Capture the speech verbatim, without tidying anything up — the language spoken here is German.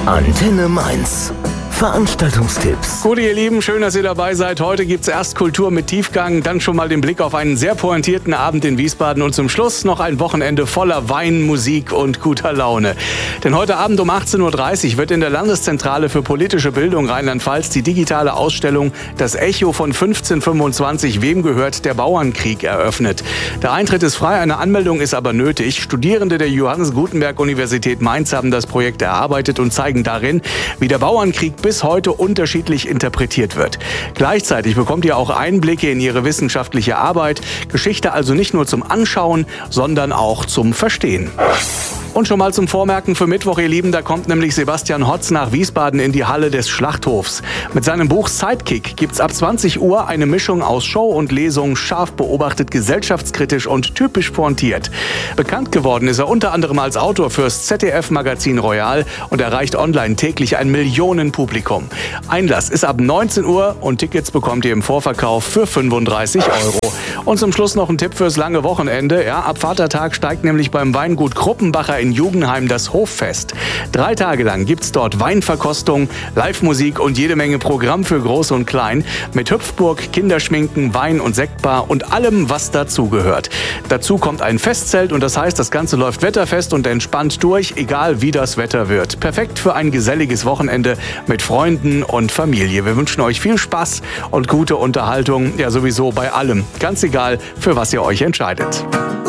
Antenne Mainz. Veranstaltungstipps. Gut, ihr Lieben, schön, dass ihr dabei seid. Heute gibt's erst Kultur mit Tiefgang, dann schon mal den Blick auf einen sehr pointierten Abend in Wiesbaden und zum Schluss noch ein Wochenende voller Wein, Musik und guter Laune. Denn heute Abend um achtzehn Uhr dreißig wird in der Landeszentrale für politische Bildung Rheinland-Pfalz die digitale Ausstellung Das Echo von fünfzehnhundertfünfundzwanzig, wem gehört der Bauernkrieg, eröffnet. Der Eintritt ist frei, eine Anmeldung ist aber nötig. Studierende der Johannes Gutenberg Universität Mainz haben das Projekt erarbeitet und zeigen darin, wie der Bauernkrieg bis bis heute unterschiedlich interpretiert wird. Gleichzeitig bekommt ihr auch Einblicke in ihre wissenschaftliche Arbeit. Geschichte also nicht nur zum Anschauen, sondern auch zum Verstehen. Und schon mal zum Vormerken für Mittwoch, ihr Lieben, da kommt nämlich Sebastian Hotz nach Wiesbaden in die Halle des Schlachthofs. Mit seinem Buch Sidekick gibt's ab zwanzig Uhr eine Mischung aus Show und Lesung, scharf beobachtet, gesellschaftskritisch und typisch pointiert. Bekannt geworden ist er unter anderem als Autor fürs Z D F-Magazin Royal und erreicht online täglich ein Millionenpublikum. Einlass ist ab neunzehn Uhr und Tickets bekommt ihr im Vorverkauf für fünfunddreißig Euro. Und zum Schluss noch ein Tipp fürs lange Wochenende. Ja, ab Vatertag steigt nämlich beim Weingut Kruppenbacher in Jugenheim das Hoffest. Drei Tage lang gibt's dort Weinverkostung, Live-Musik und jede Menge Programm für Groß und Klein mit Hüpfburg, Kinderschminken, Wein- und Sektbar und allem, was dazugehört. Dazu kommt ein Festzelt und das heißt, das Ganze läuft wetterfest und entspannt durch, egal wie das Wetter wird. Perfekt für ein geselliges Wochenende mit Freunden und Familie. Wir wünschen euch viel Spaß und gute Unterhaltung, ja sowieso bei allem. Ganz egal, für was ihr euch entscheidet.